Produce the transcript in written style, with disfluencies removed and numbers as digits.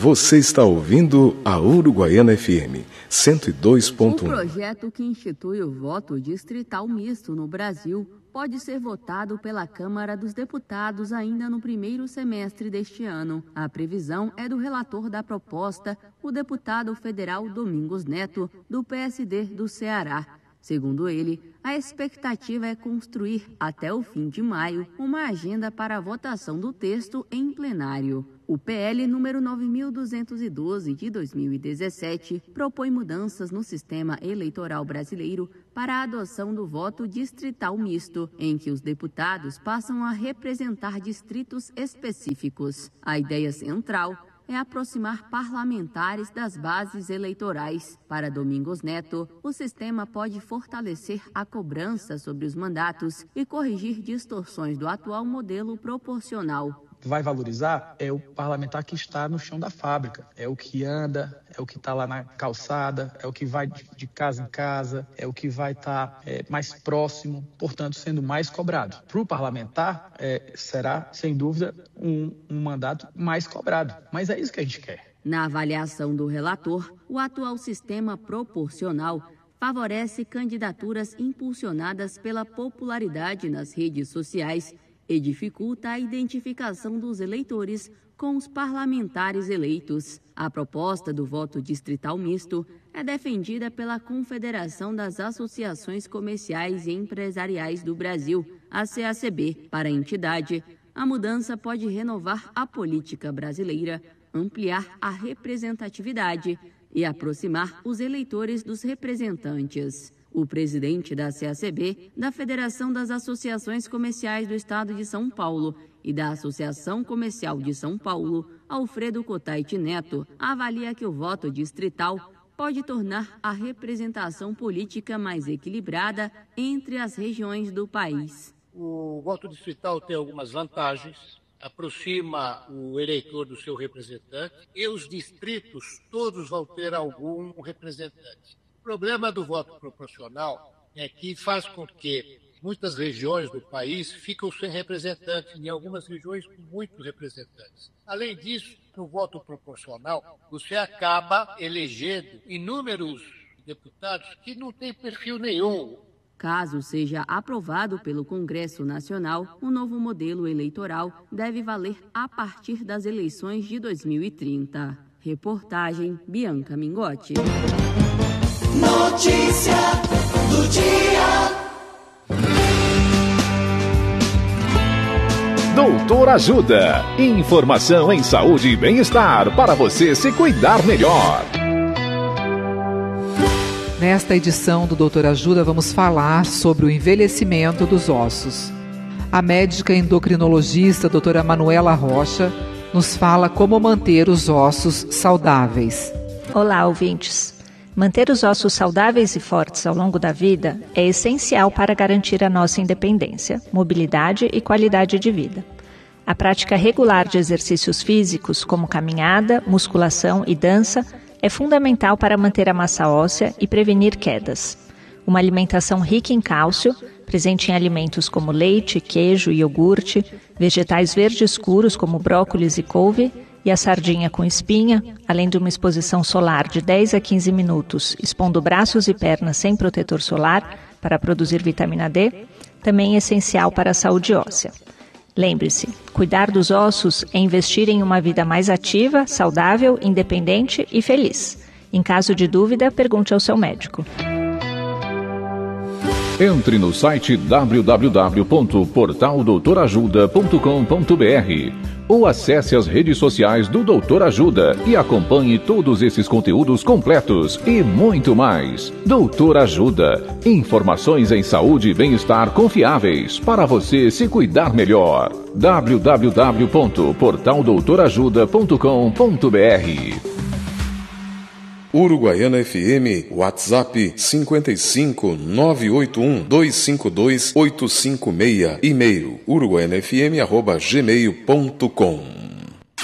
Você está ouvindo a Uruguaiana FM 102.1. O projeto que institui o voto distrital misto no Brasil pode ser votado pela Câmara dos Deputados ainda no primeiro semestre deste ano. A previsão é do relator da proposta, o deputado federal Domingos Neto, do PSD do Ceará. Segundo ele, a expectativa é construir, até o fim de maio, uma agenda para a votação do texto em plenário. O PL número 9.212 de 2017 propõe mudanças no sistema eleitoral brasileiro para a adoção do voto distrital misto, em que os deputados passam a representar distritos específicos. A ideia central é aproximar parlamentares das bases eleitorais. Para Domingos Neto, o sistema pode fortalecer a cobrança sobre os mandatos e corrigir distorções do atual modelo proporcional. Vai valorizar é o parlamentar que está no chão da fábrica, é o que anda, é o que está lá na calçada, é o que vai de casa em casa, é o que vai estar mais próximo, portanto, sendo mais cobrado. Para o parlamentar, será, sem dúvida, um mandato mais cobrado, mas é isso que a gente quer. Na avaliação do relator, o atual sistema proporcional favorece candidaturas impulsionadas pela popularidade nas redes sociais e dificulta a identificação dos eleitores com os parlamentares eleitos. A proposta do voto distrital misto é defendida pela Confederação das Associações Comerciais e Empresariais do Brasil, a CACB. Para a entidade, a mudança pode renovar a política brasileira, ampliar a representatividade e aproximar os eleitores dos representantes. O presidente da CACB, da Federação das Associações Comerciais do Estado de São Paulo e da Associação Comercial de São Paulo, Alfredo Cotaiti Neto, avalia que o voto distrital pode tornar a representação política mais equilibrada entre as regiões do país. O voto distrital tem algumas vantagens, aproxima o eleitor do seu representante e os distritos todos vão ter algum representante. O problema do voto proporcional é que faz com que muitas regiões do país ficam sem representantes, em algumas regiões com muitos representantes. Além disso, no voto proporcional, você acaba elegendo inúmeros deputados que não têm perfil nenhum. Caso seja aprovado pelo Congresso Nacional, o novo modelo eleitoral deve valer a partir das eleições de 2030. Reportagem Bianca Mingotti. Notícia do dia. Doutor Ajuda. Informação em saúde e bem-estar para você se cuidar melhor. Nesta edição do Doutor Ajuda vamos falar sobre o envelhecimento dos ossos. A médica endocrinologista doutora Manuela Rocha nos fala como manter os ossos saudáveis. Olá, ouvintes. Manter os ossos saudáveis e fortes ao longo da vida é essencial para garantir a nossa independência, mobilidade e qualidade de vida. A prática regular de exercícios físicos, como caminhada, musculação e dança, é fundamental para manter a massa óssea e prevenir quedas. Uma alimentação rica em cálcio, presente em alimentos como leite, queijo e iogurte, vegetais verdes escuros como brócolis e couve, e a sardinha com espinha, além de uma exposição solar de 10 a 15 minutos, expondo braços e pernas sem protetor solar para produzir vitamina D, também é essencial para a saúde óssea. Lembre-se, cuidar dos ossos é investir em uma vida mais ativa, saudável, independente e feliz. Em caso de dúvida, pergunte ao seu médico. Entre no site www.portaldoutorajuda.com.br ou acesse as redes sociais do Doutor Ajuda e acompanhe todos esses conteúdos completos e muito mais. Doutor Ajuda. Informações em saúde e bem-estar confiáveis para você se cuidar melhor. www.portaldoutorajuda.com.br. Uruguaiana FM, WhatsApp 55 981 252 856, e-mail uruguaianafm@gmail.com.